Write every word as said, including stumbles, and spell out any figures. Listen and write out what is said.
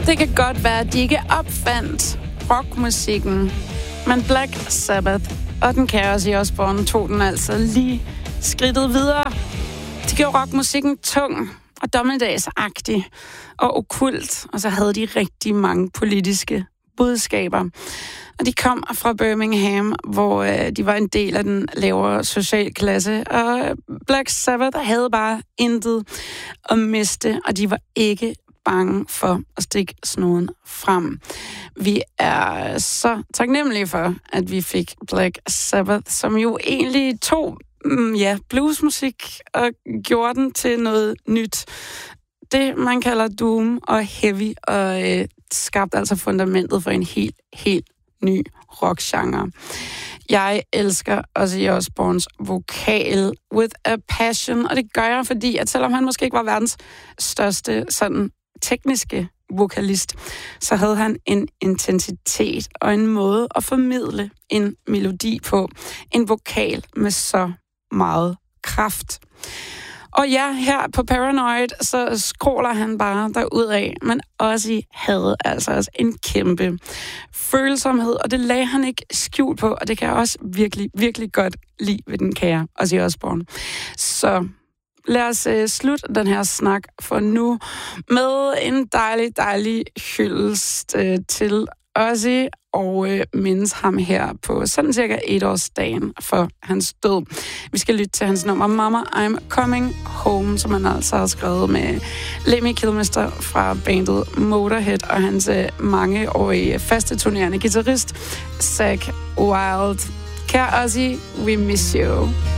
Det kan godt være, at de ikke opfandt rockmusikken, men Black Sabbath og den kære Ozzy Osbourne tog den altså lige skridtet videre. De gjorde rockmusikken tung og dommedagsagtig og okkult, og så havde de rigtig mange politiske budskaber. Og de kom fra Birmingham, hvor øh, de var en del af den lavere socialklasse, og Black Sabbath havde bare intet at miste, og de var ikke bange for at stikke snuden frem. Vi er så taknemmelige for, at vi fik Black Sabbath, som jo egentlig tog mm, ja, bluesmusik og gjorde den til noget nyt. Det, man kalder doom og heavy, og øh, skabte altså fundamentet for en helt, helt ny rockgenre. Jeg elsker Ozzy Osbournes vokal with a passion, og det gør jeg, fordi at selvom han måske ikke var verdens største sådan tekniske vokalist, så havde han en intensitet og en måde at formidle en melodi på. En vokal med så meget kraft. Og ja, her på Paranoid, så skråler han bare derudad, men Ozzy havde altså også en kæmpe følsomhed, og det lagde han ikke skjult på, og det kan jeg også virkelig, virkelig godt lide ved den kære Ozzy Osbourne. Så lad os uh, slutte den her snak for nu med en dejlig, dejlig hyldest uh, til Ozzy, og uh, mindes ham her på sådan cirka et årsdagen for hans død. Vi skal lytte til hans nummer Mama, I'm Coming Home, som han altså har skrevet med Lemmy Kilmister fra bandet Motorhead og hans uh, mangeårige faste turnerende guitarist Zakk Wylde. Kære Ozzy, we miss you.